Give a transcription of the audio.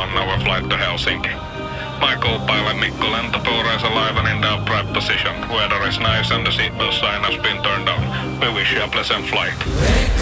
1-hour flight to Helsinki. Michael, pilot Mikko, lentotuur is alive and in the upright position. Weather is nice and the seatbelt sign has been turned on. We wish you a pleasant flight.